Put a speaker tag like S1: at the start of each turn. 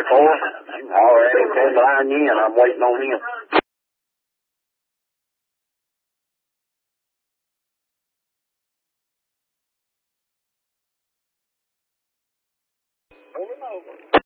S1: before? All right, okay, line you in. I'm waiting on him. Over and over.